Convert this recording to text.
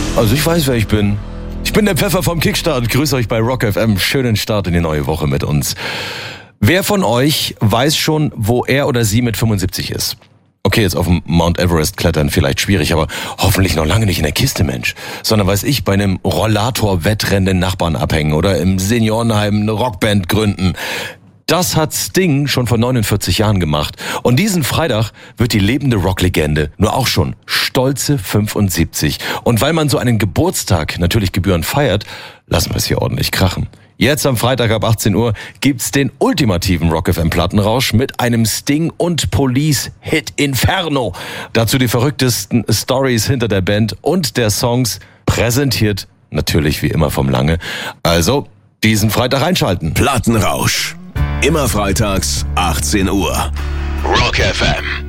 Also ich weiß, wer ich bin. Ich bin der Pfeffer vom Kickstart. Grüße euch bei Rock FM. Schönen Start in die neue Woche mit uns. Wer von euch weiß schon, wo er oder sie mit 75 ist? Okay, jetzt auf dem Mount Everest klettern vielleicht schwierig, aber hoffentlich noch lange nicht in der Kiste, Mensch. Sondern weiß ich, bei einem Rollator-Wettrennen den Nachbarn abhängen oder im Seniorenheim eine Rockband gründen. Das hat Sting schon vor 49 Jahren gemacht. Und diesen Freitag wird die lebende Rocklegende nur auch schon stolze 75. Und weil man so einen Geburtstag natürlich gebührend feiert, lassen wir es hier ordentlich krachen. Jetzt am Freitag ab 18 Uhr gibt's den ultimativen Rock FM Plattenrausch mit einem Sting und Police Hit Inferno. Dazu die verrücktesten Stories hinter der Band und der Songs, präsentiert natürlich wie immer vom Lange. Also diesen Freitag einschalten. Plattenrausch. Immer freitags 18 Uhr. Rock FM.